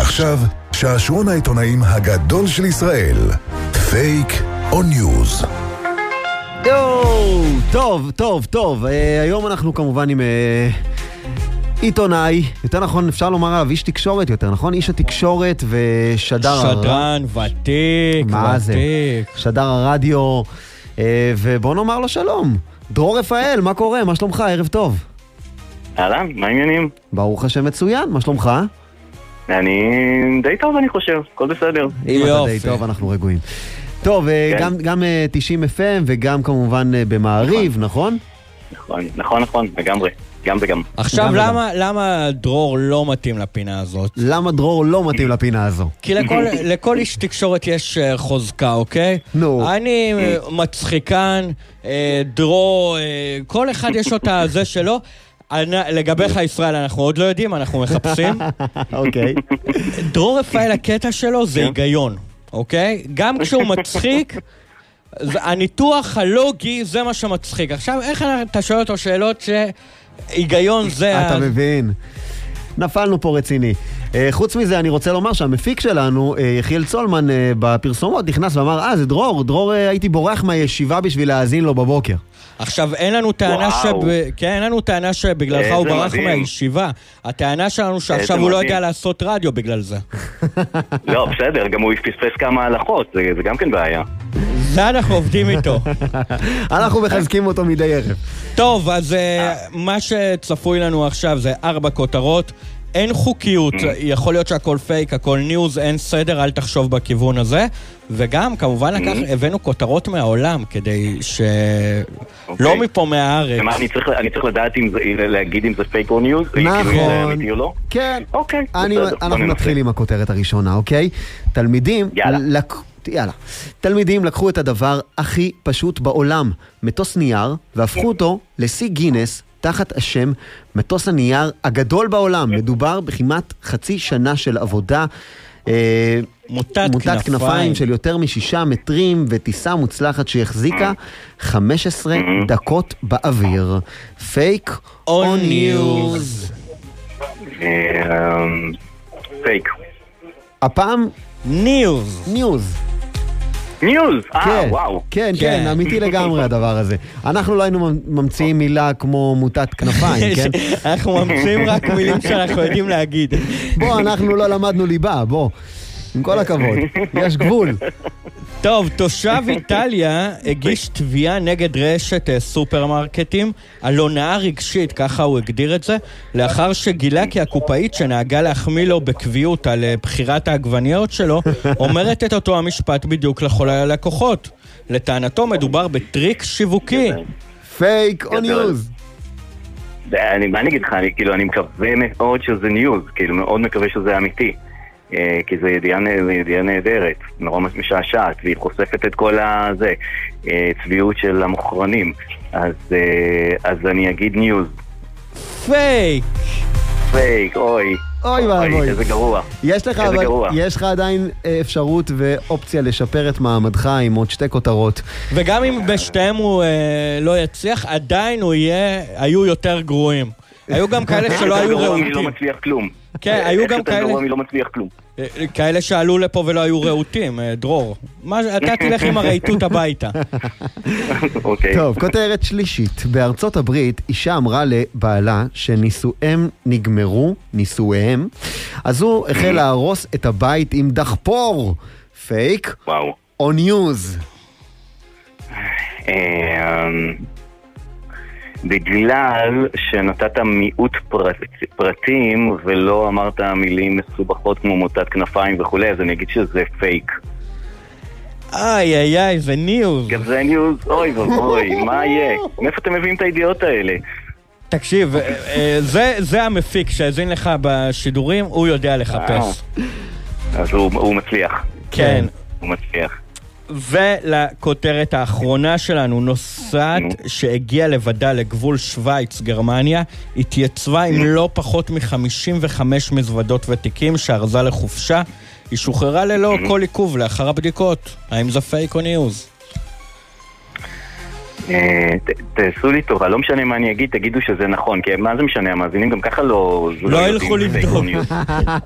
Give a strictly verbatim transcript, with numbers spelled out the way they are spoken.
ועכשיו, שעשועון העיתונאים הגדול של ישראל. פייק או ניוז? יואו, טוב, טוב, טוב. אה, היום אנחנו כמובן עם אה, עיתונאי, יותר נכון אפשר לומר עליו איש תקשורת יותר, נכון? איש התקשורת ושדר... שדרן, ותיק, מה ותיק. זה? שדר הרדיו, אה, ובוא נאמר לו שלום. דרור רפאל, מה קורה? מה שלומך? ערב טוב. אהלן, מה העניינים? ברוך השם מצוין, מה שלומך? אני די טוב, אני חושב, הכל בסדר. אם אתה די טוב, אנחנו רגועים. טוב, גם, גם תשעים אף אם וגם כמובן במעריב, נכון? נכון, נכון, נכון, לגמרי, גם וגם. עכשיו, למה, למה דרור לא מתאים לפינה הזאת? למה דרור לא מתאים לפינה הזו? כי לכל, לכל איש תקשורת יש חוזקה, אוקיי? נו. אני מצחיקן, דרור, כל אחד יש אותה זה שלו. לגביך ישראל אנחנו עוד לא יודעים, אנחנו מחפשים. אוקיי. דרור רפאל, הקטע שלו זה היגיון, אוקיי? גם כשהוא מצחיק, הניתוח הלוגי זה מה שמצחיק. עכשיו, איך אתה שואל אותו שאלות שהיגיון זה... אתה מבין. נפלנו פה רציני. חוץ מזה, אני רוצה לומר שהמפיק שלנו, יחיאל צולמן, בפרסומות נכנס ואמר, אה, זה דרור, דרור הייתי בורח מהישיבה בשביל להאזין לו בבוקר. עכשיו, אין לנו טענה שב... כן, אין לנו טענה שבגללך הוא ברח מהישיבה. הטענה שלנו שעכשיו הוא לא יודע לעשות רדיו בגלל זה. לא, בסדר, גם הוא יפספס כמה הלכות, זה גם כן בעיה. זה אנחנו עובדים איתו. אנחנו מחזקים אותו מדי ערב. טוב, אז מה שצפוי לנו עכשיו זה ארבע כותרות. אין חוקיות, יכול להיות שהכל פייק, הכל ניוז, אין סדר, אל תחשוב בכיוון הזה. וגם, כמובן, לקח, הבאנו כותרות מהעולם, כדי ש... לא מפה מהארץ. מה, אני צריך, אני צריך לדעת אם זה, להגיד אם זה פייק או ניוז? נכון. כן. אוקיי. אנחנו נתחיל עם הכותרת הראשונה, אוקיי? תלמידים... יאללה. יאללה. תלמידים לקחו את הדבר הכי פשוט בעולם, מטוס נייר, והפכו אותו לשיא גינס, תחת השם מטוס הנייר הגדול בעולם. מדובר בכמעט חצי שנה של עבודה, אה, מוטת, מוטת כנפיים. כנפיים של יותר משישה מטרים וטיסה מוצלחת שהחזיקה חמש עשרה דקות באוויר. פייק או ניוז? פייק. הפעם ניוז. ניוז. ניוז, אה, וואו. כן, כן, אמיתי לגמרי הדבר הזה. אנחנו לא היינו ממציאים מילה כמו מוטת כנפיים, כן? אנחנו ממציאים רק מילים שאנחנו יודעים להגיד. בוא, אנחנו לא למדנו ליבה, בוא. עם כל הכבוד, יש גבול. טוב, תושב איטליה הגיש תביעה נגד רשת סופרמרקטים על הונאה רגשית, ככה הוא הגדיר את זה, לאחר שגילה כי הקופאית שנהגה להחמיא לו בקביעות על בחירת העגבניות שלו, אומרת את אותו המשפט בדיוק לכל הלקוחות. לטענתו מדובר בטריק שיווקי. פייק או ניוז? מה אני אגיד לך, כאילו אני מקווה מאוד שזה ניוז, כאילו מאוד מקווה שזה אמיתי. כי זו ידיעה נהדרת, נורא משעשעת, והיא חושפת את כל הזה, צביעות של המוכרנים. אז, אז אני אגיד ניוז. פייק! פייק, אוי. אוי ואבוי. איזה גרוע. יש לך, אבל, יש לך עדיין אפשרות ואופציה לשפר את מעמדך עם עוד שתי כותרות. וגם אם בשתיהם הוא אה, לא יצליח, עדיין הוא יהיה, היו יותר גרועים. היו גם כאלה שלא היו ראותים. אני לא מצליח כלום. כן, היו גם כאלה... אני לא מצליח כלום. כאלה שעלו לפה ולא היו ראותים, דרור. אתה תלך עם הרהיטות הביתה. טוב, כותרת שלישית. בארצות הברית, אישה אמרה לבעלה שנישואיהם נגמרו, נישואיהם, אז הוא החל להרוס את הבית עם דחפור. פייק או ניוז? בגלל שנתת מיעוט פרט, פרטים ולא אמרת מילים מסובכות כמו מוטת כנפיים וכו', אז אני אגיד שזה פייק. איי איי איי, זה ניוז. גם זה ניוז, אוי ואוי, מה יהיה? מאיפה אתם מביאים את הידיעות האלה? תקשיב, זה, זה המפיק שהזין לך בשידורים, הוא יודע לחפש. אז הוא, הוא מצליח. כן. הוא מצליח. ולכותרת האחרונה שלנו, נוסעת שהגיעה לבדה לגבול שוויץ, גרמניה, התייצבה עם לא פחות מ-חמישים וחמש מזוודות ותיקים שארזה לחופשה. היא שוחררה ללא כל עיכוב לאחר הבדיקות. האם זה פייק או ניוז? תעשו לי טובה, לא משנה מה אני אגיד, תגידו שזה נכון, כי מה זה משנה, המאזינים גם ככה לא... לא ילכו לבדוק.